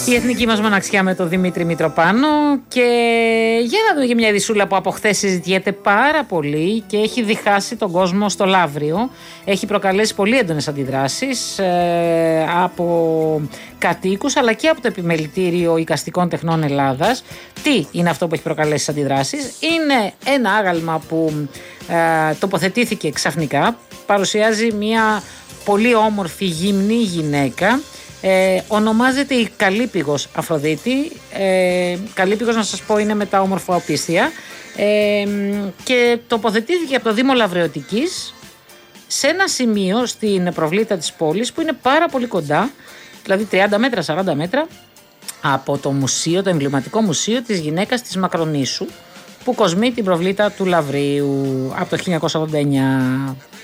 Η εθνική μας μοναξιά με τον Δημήτρη Μητροπάνο. Και για να δούμε για μια ειδησούλα που από χθες συζητιέται πάρα πολύ και έχει διχάσει τον κόσμο στο Λαύριο. Έχει προκαλέσει πολύ έντονες αντιδράσεις από κατοίκους αλλά και από το Επιμελητήριο Οικαστικών Τεχνών Ελλάδας. Τι είναι αυτό που έχει προκαλέσει τις αντιδράσεις? Είναι ένα άγαλμα που τοποθετήθηκε ξαφνικά. Παρουσιάζει μια πολύ όμορφη γυμνή γυναίκα. Ονομάζεται η Καλύπηγος Αφροδίτη. Καλύπηγος, να σας πω, είναι με τα ομορφοαπίστια, και τοποθετήθηκε από το Δήμο Λαβρεωτικής σε ένα σημείο στην προβλήτα της πόλης που είναι πάρα πολύ κοντά, δηλαδή 30 μέτρα, 40 μέτρα από το μουσείο, το εμβληματικό μουσείο της γυναίκας της Μακρονήσου που κοσμεί την προβλήτα του Λαβρίου από το 1989.